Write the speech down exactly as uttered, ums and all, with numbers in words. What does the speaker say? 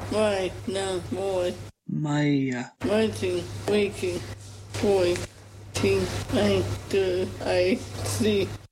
Why now, boy? Maya. Writing, waking, boy. Ting, I, do, I, see.